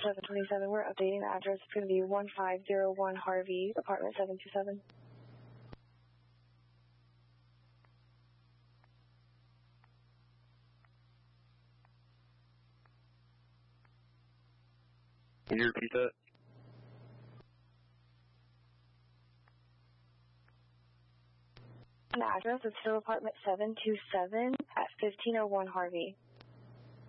727. We're updating the address. It's going to be 1501 Harvey, apartment 727. Can you repeat that? The address is still apartment 727 at 1501 Harvey.